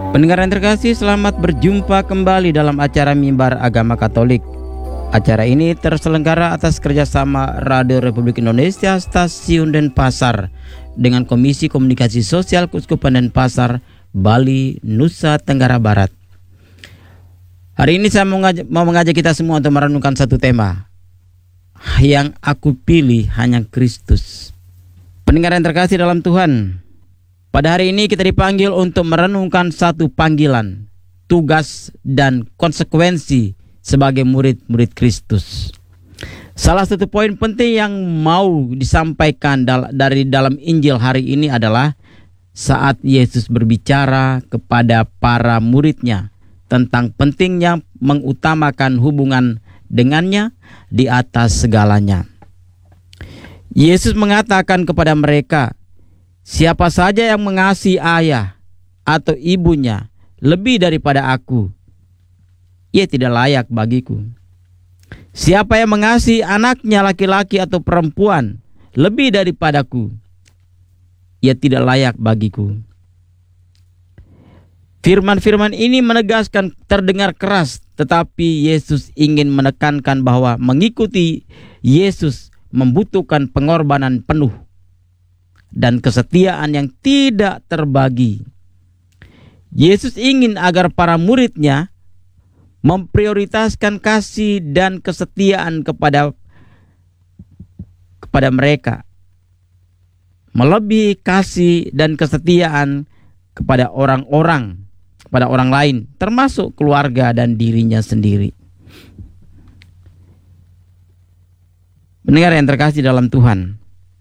Pendengar yang terkasih, selamat berjumpa kembali dalam acara Mimbar Agama Katolik. Acara ini terselenggara atas kerjasama Radio Republik Indonesia Stasiun Denpasar dengan Komisi Komunikasi Sosial Keuskupan Denpasar, Bali, Nusa Tenggara Barat. Hari ini saya mau mengajak kita semua untuk merenungkan satu tema. Yang aku pilih hanya Kristus. Pendengar yang terkasih dalam Tuhan, pada hari ini kita dipanggil untuk merenungkan satu panggilan, tugas dan konsekuensi sebagai murid-murid Kristus. Salah satu poin penting yang mau disampaikan dari dalam Injil hari ini adalah saat Yesus berbicara kepada para muridnya tentang pentingnya mengutamakan hubungan dengannya di atas segalanya. Yesus mengatakan kepada mereka, siapa saja yang mengasihi ayah atau ibunya lebih daripada aku, ia tidak layak bagiku. Siapa yang mengasihi anaknya laki-laki atau perempuan lebih daripadaku, ia tidak layak bagiku. Firman-firman ini menegaskan terdengar keras, tetapi Yesus ingin menekankan bahwa mengikuti Yesus membutuhkan pengorbanan penuh dan kesetiaan yang tidak terbagi. Yesus ingin agar para muridnya memprioritaskan kasih dan kesetiaan kepada mereka, melebihi kasih dan kesetiaan kepada orang lain, termasuk keluarga dan dirinya sendiri. Pendengar yang terkasih dalam Tuhan,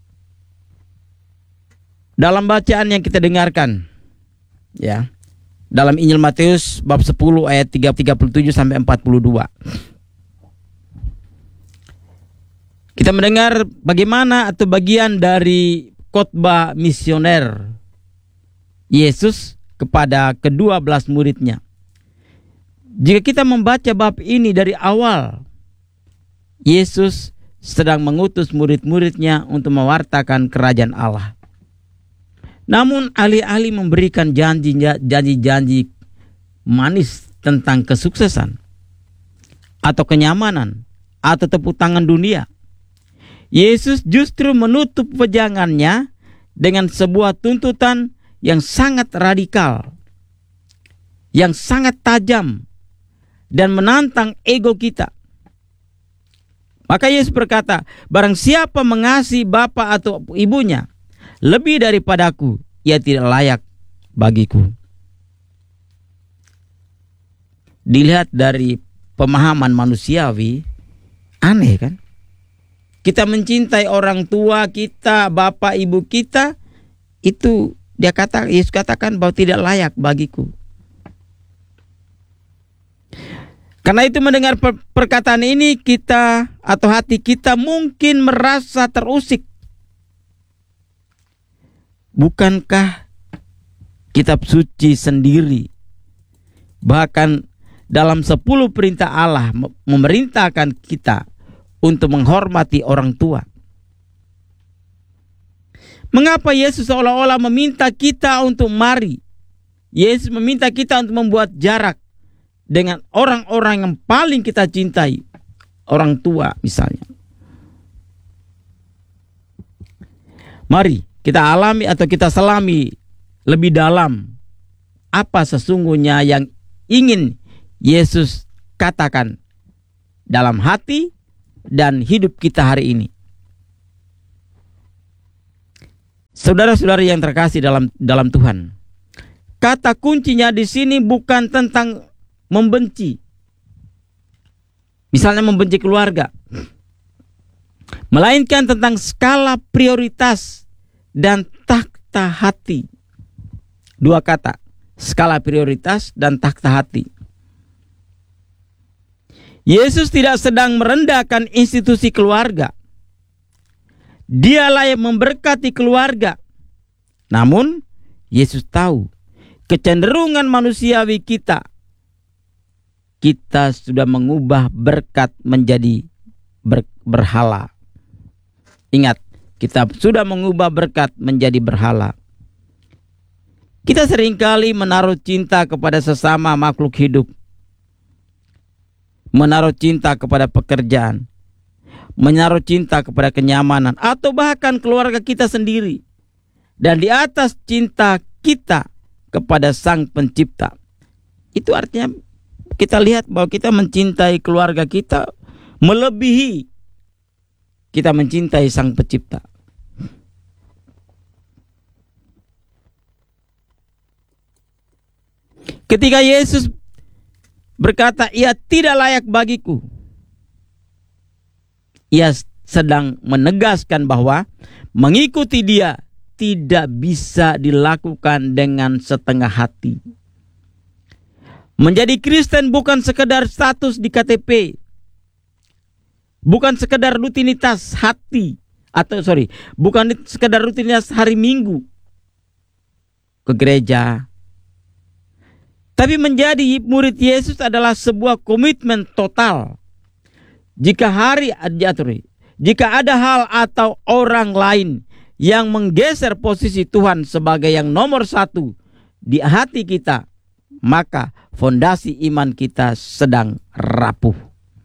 dalam bacaan yang kita dengarkan, ya, dalam Injil Matius bab 10 ayat 37 sampai 42. Kita mendengar bagaimana atau bagian dari khotbah misioner Yesus kepada ke-12 muridnya. Jika kita membaca bab ini dari awal, Yesus sedang mengutus murid-muridnya untuk mewartakan kerajaan Allah. Namun alih-alih memberikan janji-janji manis tentang kesuksesan atau kenyamanan atau tepuk tangan dunia, Yesus justru menutup wejangannya dengan sebuah tuntutan yang sangat radikal, yang sangat tajam dan menantang ego kita. Maka Yesus berkata, barang siapa mengasihi bapa atau ibunya lebih daripadaku, ia tidak layak bagiku. Dilihat dari pemahaman manusiawi, aneh kan? Kita mencintai orang tua kita, bapak ibu kita, itu Yesus katakan bahwa tidak layak bagiku. Karena itu mendengar perkataan ini, kita atau hati kita mungkin merasa terusik. Bukankah kitab suci sendiri, bahkan dalam 10 perintah Allah, memerintahkan kita untuk menghormati orang tua? Mengapa Yesus seolah-olah meminta kita untuk mari? Yesus meminta kita untuk membuat jarak dengan orang-orang yang paling kita cintai, orang tua misalnya. Mari kita alami atau kita selami lebih dalam apa sesungguhnya yang ingin Yesus katakan dalam hati dan hidup kita hari ini. Saudara-saudari yang terkasih dalam Tuhan, kata kuncinya di sini bukan tentang membenci, misalnya membenci keluarga, melainkan tentang skala prioritas dan takhta hati. Dua kata, skala prioritas dan takhta hati. Yesus tidak sedang merendahkan institusi keluarga. Dialah yang memberkati keluarga. Namun Yesus tahu kecenderungan manusiawi kita. Kita sudah mengubah berkat menjadi berhala. Ingat, kita sudah mengubah berkat menjadi berhala. Kita seringkali menaruh cinta kepada sesama makhluk hidup, menaruh cinta kepada pekerjaan, menaruh cinta kepada kenyamanan, atau bahkan keluarga kita sendiri. Dan di atas cinta kita kepada Sang Pencipta, itu artinya kita lihat bahwa kita mencintai keluarga kita melebihi kita mencintai Sang Pencipta. Ketika Yesus berkata, "Ia tidak layak bagiku," Ia sedang menegaskan bahwa mengikuti Dia tidak bisa dilakukan dengan setengah hati. Menjadi Kristen bukan sekedar status di KTP, bukan sekedar rutinitas bukan sekedar rutinitas hari Minggu ke gereja. Tapi menjadi murid Yesus adalah sebuah komitmen total. Jika ada hal atau orang lain yang menggeser posisi Tuhan sebagai yang nomor satu di hati kita, maka fondasi iman kita sedang rapuh.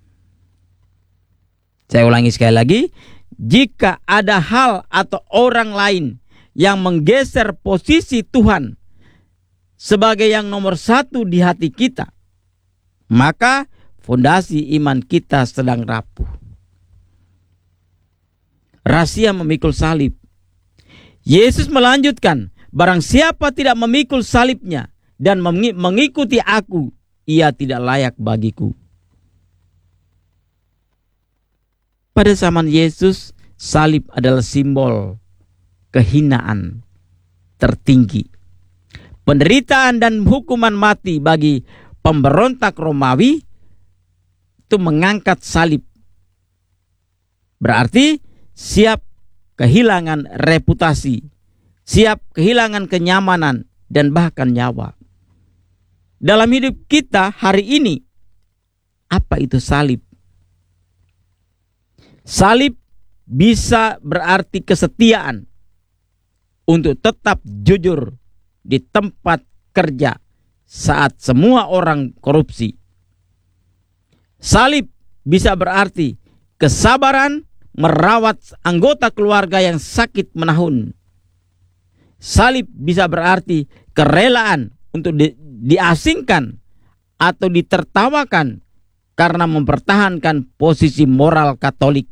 Saya ulangi sekali lagi, jika ada hal atau orang lain yang menggeser posisi Tuhan sebagai yang nomor satu di hati kita, maka fondasi iman kita sedang rapuh. Rahasia memikul salib. Yesus melanjutkan, barang siapa tidak memikul salibnya dan mengikuti aku, ia tidak layak bagiku. Pada zaman Yesus, salib adalah simbol kehinaan tertinggi. Penderitaan dan hukuman mati bagi pemberontak Romawi itu mengangkat salib. Berarti siap kehilangan reputasi, siap kehilangan kenyamanan, dan bahkan nyawa. Dalam hidup kita hari ini, apa itu salib? Salib bisa berarti kesetiaan untuk tetap jujur di tempat kerja saat semua orang korupsi. Salib bisa berarti kesabaran merawat anggota keluarga yang sakit menahun. Salib bisa berarti kerelaan untuk diasingkan atau ditertawakan karena mempertahankan posisi moral Katolik.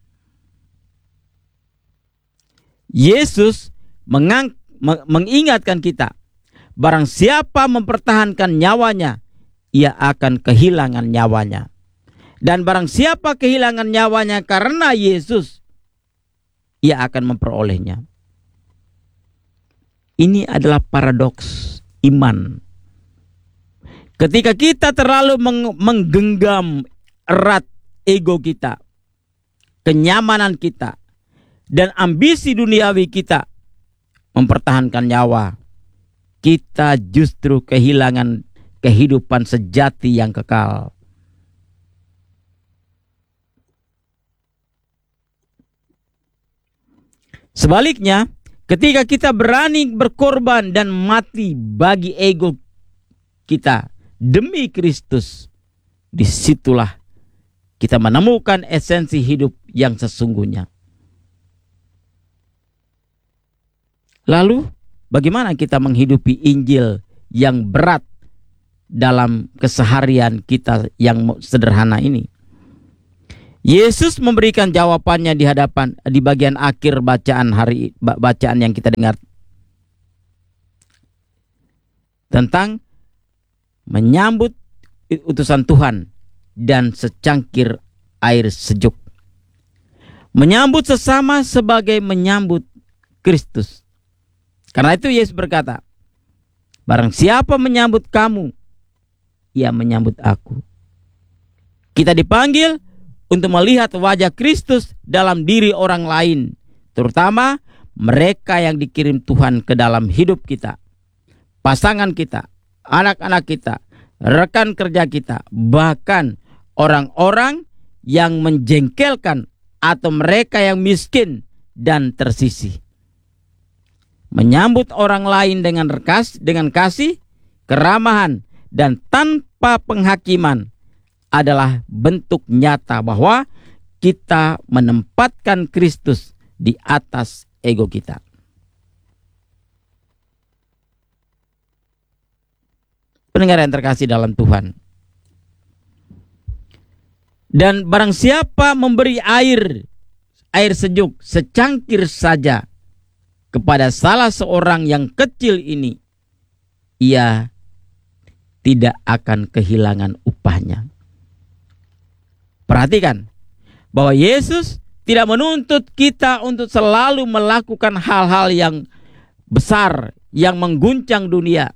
Yesus mengingatkan kita, barang siapa mempertahankan nyawanya, ia akan kehilangan nyawanya. Dan barang siapa kehilangan nyawanya karena Yesus, ia akan memperolehnya. Ini adalah paradoks iman. Ketika kita terlalu menggenggam erat ego kita, kenyamanan kita, dan ambisi duniawi kita, mempertahankan nyawa, kita justru kehilangan kehidupan sejati yang kekal. Sebaliknya, ketika kita berani berkorban dan mati bagi ego kita demi Kristus, disitulah kita menemukan esensi hidup yang sesungguhnya. Lalu, bagaimana kita menghidupi Injil yang berat dalam keseharian kita yang sederhana ini? Yesus memberikan jawabannya di bagian akhir bacaan yang kita dengar tentang menyambut utusan Tuhan dan secangkir air sejuk. Menyambut sesama sebagai menyambut Kristus. Karena itu Yesus berkata, barang siapa menyambut kamu, ia menyambut aku. Kita dipanggil untuk melihat wajah Kristus dalam diri orang lain, terutama mereka yang dikirim Tuhan ke dalam hidup kita, pasangan kita, anak-anak kita, rekan kerja kita, bahkan orang-orang yang menjengkelkan atau mereka yang miskin dan tersisih. Menyambut orang lain dengan kasih, keramahan, dan tanpa penghakiman adalah bentuk nyata bahwa kita menempatkan Kristus di atas ego kita. Pendengar yang terkasih dalam Tuhan. Dan barang siapa memberi air sejuk secangkir saja kepada salah seorang yang kecil ini, ia tidak akan kehilangan upahnya. Perhatikan bahwa Yesus tidak menuntut kita untuk selalu melakukan hal-hal yang besar, yang mengguncang dunia.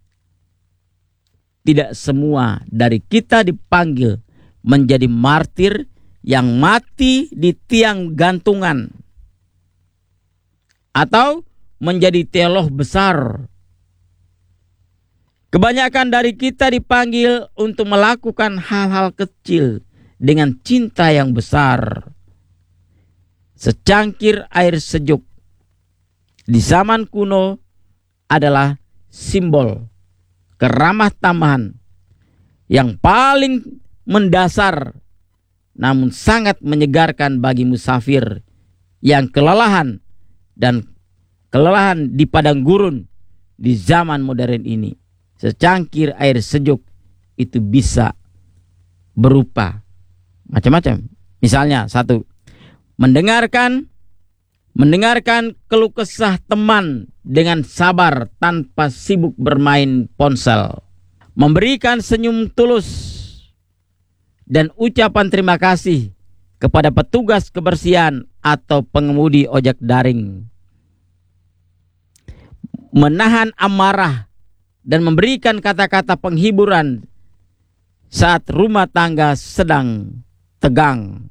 Tidak semua dari kita dipanggil menjadi martir yang mati di tiang gantungan, atau menjadi teolog besar. Kebanyakan dari kita dipanggil untuk melakukan hal-hal kecil dengan cinta yang besar. Secangkir air sejuk di zaman kuno adalah simbol keramah tamahan yang paling mendasar, namun sangat menyegarkan bagi musafir yang kelelahan di padang gurun di zaman modern ini. Secangkir air sejuk itu bisa berupa macam-macam. Misalnya, satu, mendengarkan keluh kesah teman dengan sabar tanpa sibuk bermain ponsel. Memberikan senyum tulus dan ucapan terima kasih kepada petugas kebersihan atau pengemudi ojek daring. Menahan amarah dan memberikan kata-kata penghiburan saat rumah tangga sedang tegang.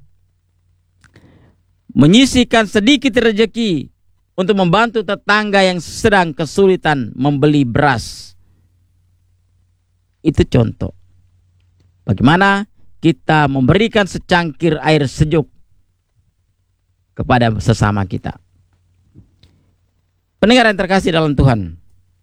Menyisihkan sedikit rezeki untuk membantu tetangga yang sedang kesulitan membeli beras. Itu contoh bagaimana kita memberikan secangkir air sejuk kepada sesama kita. Pendengar yang terkasih dalam Tuhan,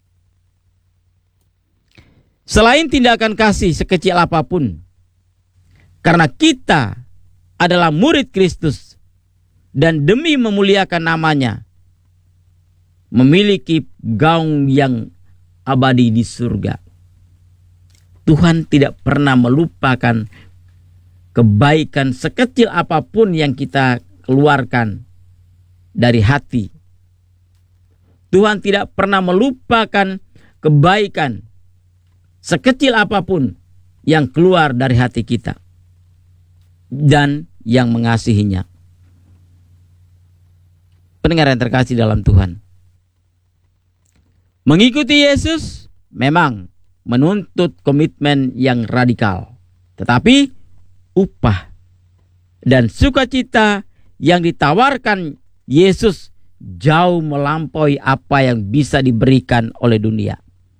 selain tindakan kasih sekecil apapun, karena kita adalah murid Kristus dan demi memuliakan namanya, memiliki gaung yang abadi di surga. Tuhan tidak pernah melupakan kebaikan sekecil apapun yang kita keluarkan dari hati. Tuhan tidak pernah melupakan kebaikan sekecil apapun yang keluar dari hati kita dan yang mengasihinya. Pendengar yang terkasih dalam Tuhan, mengikuti Yesus memang menuntut komitmen yang radikal, tetapi upah dan sukacita yang ditawarkan Yesus jauh melampaui apa yang bisa diberikan oleh dunia.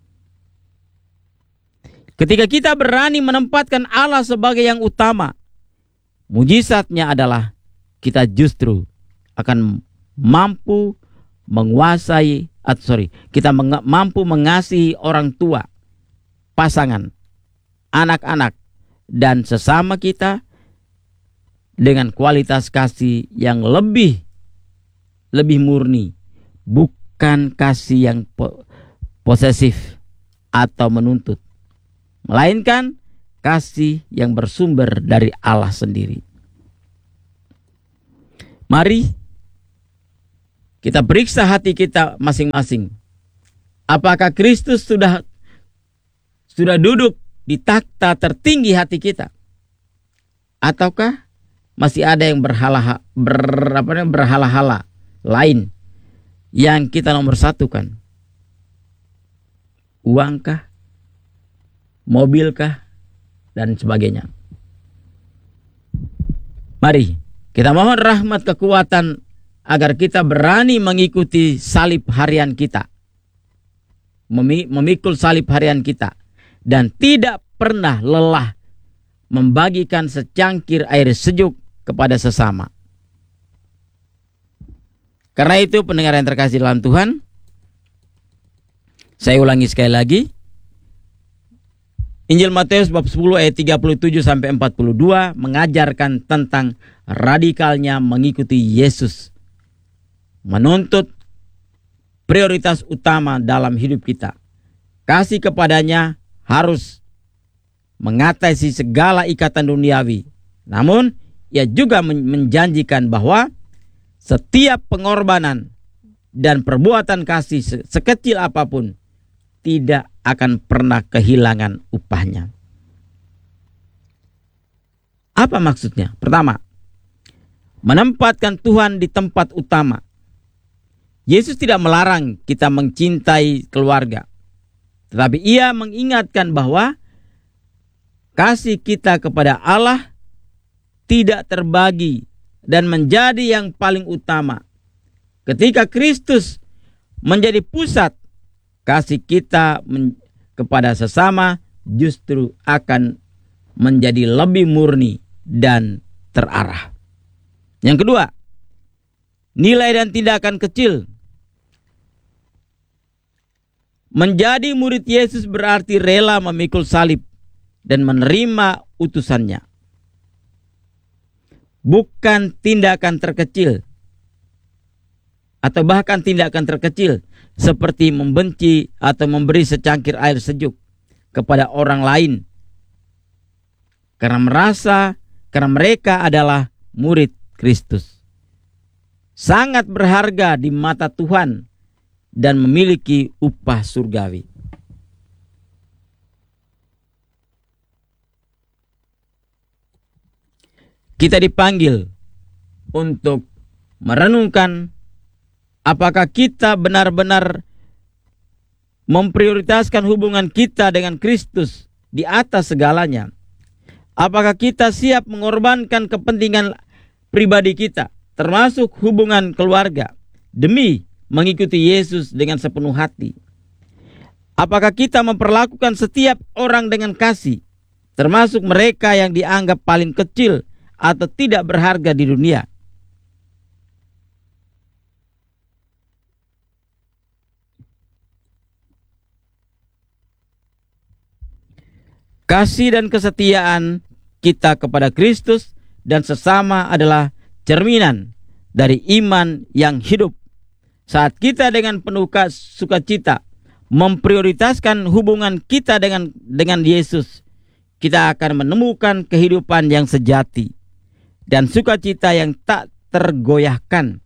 Ketika kita berani menempatkan Allah sebagai yang utama, mujizatnya adalah kita justru akan mampu mampu mengasihi orang tua, pasangan, anak-anak, dan sesama kita dengan kualitas kasih yang lebih murni, bukan kasih yang posesif atau menuntut, melainkan kasih yang bersumber dari Allah sendiri. Mari kita periksa hati kita masing-masing. Apakah Kristus sudah duduk di takhta tertinggi hati kita? Ataukah masih ada yang berhala-hala lain yang kita nomor satukan? Uangkah? Mobilkah? Dan sebagainya. Mari kita mohon rahmat kekuatan agar kita berani mengikuti salib harian kita, memikul salib harian kita, dan tidak pernah lelah membagikan secangkir air sejuk kepada sesama. Karena itu, pendengar yang terkasih dalam Tuhan, Saya ulangi sekali lagi. Injil Matius bab 10 ayat 37 sampai 42 mengajarkan tentang radikalnya mengikuti Yesus. Menuntut prioritas utama dalam hidup kita. Kasih kepadanya harus mengatasi segala ikatan duniawi. Namun, ia juga menjanjikan bahwa setiap pengorbanan dan perbuatan kasih sekecil apapun tidak akan pernah kehilangan upahnya. Apa maksudnya? Pertama, menempatkan Tuhan di tempat utama. Yesus tidak melarang kita mencintai keluarga, tetapi ia mengingatkan bahwa kasih kita kepada Allah tidak terbagi dan menjadi yang paling utama. Ketika Kristus menjadi pusat, kasih kita kepada sesama justru akan menjadi lebih murni dan terarah. Yang kedua, nilai dan tindakan kecil. Menjadi murid Yesus berarti rela memikul salib dan menerima utusannya. Bukan tindakan terkecil atau bahkan tindakan terkecil seperti membenci atau memberi secangkir air sejuk kepada orang lain karena mereka adalah murid Kristus. Sangat berharga di mata Tuhan dan memiliki upah surgawi. Kita dipanggil untuk merenungkan apakah kita benar-benar memprioritaskan hubungan kita dengan Kristus di atas segalanya. Apakah kita siap mengorbankan kepentingan pribadi kita, termasuk hubungan keluarga, demi mengikuti Yesus dengan sepenuh hati. Apakah kita memperlakukan setiap orang dengan kasih, termasuk mereka yang dianggap paling kecil atau tidak berharga di dunia. Kasih dan kesetiaan kita kepada Kristus dan sesama adalah cerminan dari iman yang hidup. Saat kita dengan penuh sukacita memprioritaskan hubungan kita dengan Yesus, kita akan menemukan kehidupan yang sejati dan sukacita yang tak tergoyahkan.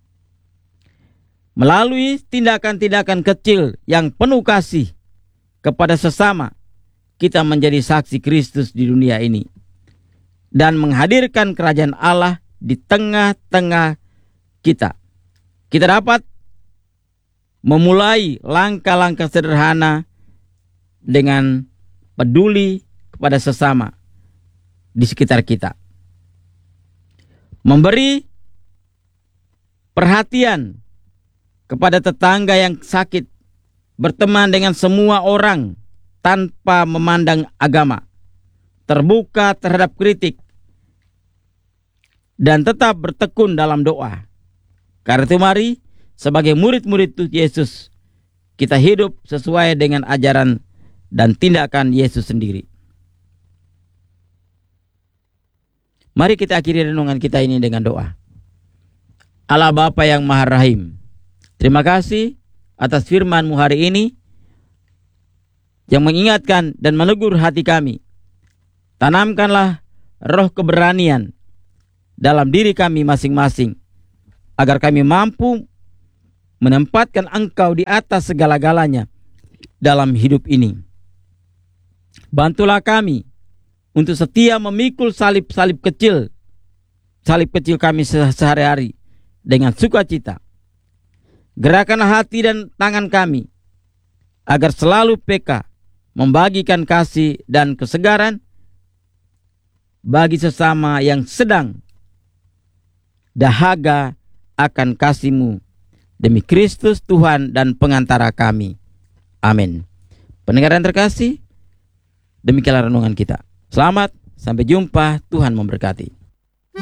Melalui tindakan-tindakan kecil yang penuh kasih kepada sesama, kita menjadi saksi Kristus di dunia ini dan menghadirkan kerajaan Allah di tengah-tengah kita. Kita dapat memulai langkah-langkah sederhana dengan peduli kepada sesama di sekitar kita. Memberi perhatian kepada tetangga yang sakit, berteman dengan semua orang tanpa memandang agama, terbuka terhadap kritik, dan tetap bertekun dalam doa. Karena itu mari sebagai murid-murid Yesus kita hidup sesuai dengan ajaran dan tindakan Yesus sendiri. Mari kita akhiri renungan kita ini dengan doa. Allah Bapa yang Maha Rahim, terima kasih atas firman-Mu hari ini yang mengingatkan dan menegur hati kami. Tanamkanlah roh keberanian dalam diri kami masing-masing, agar kami mampu menempatkan Engkau di atas segala-galanya dalam hidup ini. Bantulah kami untuk setia memikul salib-salib kecil kami sehari-hari dengan sukacita. Gerakanlah hati dan tangan kami agar selalu peka membagikan kasih dan kesegaran bagi sesama yang sedang dahaga akan kasih-Mu, demi Kristus Tuhan dan pengantara kami. Amin. Pendengar yang terkasih, demikianlah renungan kita. Selamat, sampai jumpa, Tuhan memberkati.